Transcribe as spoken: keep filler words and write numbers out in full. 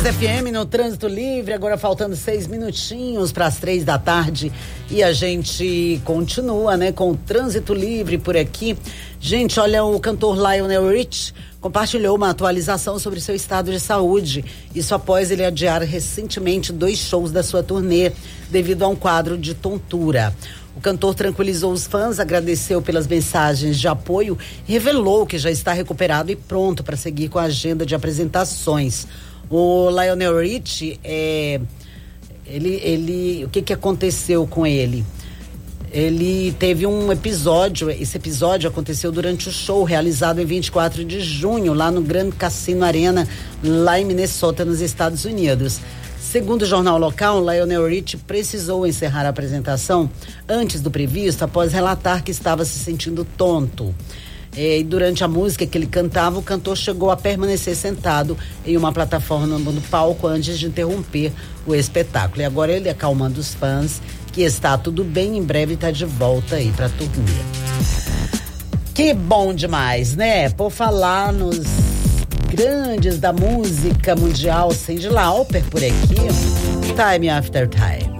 F M no Trânsito Livre, agora faltando seis minutinhos para as três da tarde e a gente continua, né, com o Trânsito Livre por aqui. Gente, olha, o cantor Lionel Richie compartilhou uma atualização sobre seu estado de saúde, isso após ele adiar recentemente dois shows da sua turnê devido a um quadro de tontura. O cantor tranquilizou os fãs, agradeceu pelas mensagens de apoio e revelou que já está recuperado e pronto para seguir com a agenda de apresentações. O Lionel Richie, é, ele, ele, o que que aconteceu com ele? Ele teve um episódio, esse episódio aconteceu durante o show realizado em vinte e quatro de junho, lá no Grand Cassino Arena, lá em Minnesota, nos Estados Unidos. Segundo o jornal local, Lionel Richie precisou encerrar a apresentação antes do previsto, após relatar que estava se sentindo tonto. E durante a música que ele cantava, o cantor chegou a permanecer sentado em uma plataforma no palco antes de interromper o espetáculo. E agora ele acalmando os fãs que está tudo bem, em breve está de volta aí pra turnê. Que bom demais, né? Por falar nos grandes da música mundial, Cyndi Lauper por aqui, Time After Time.